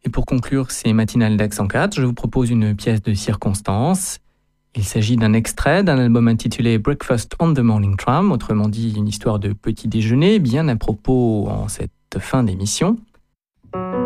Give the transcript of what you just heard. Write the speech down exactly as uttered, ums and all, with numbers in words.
Et pour conclure ces matinales d'Accent quatre, je vous propose une pièce de circonstance. Il s'agit d'un extrait d'un album intitulé Breakfast on the Morning Tram, autrement dit une histoire de petit déjeuner, bien à propos en cette fin d'émission.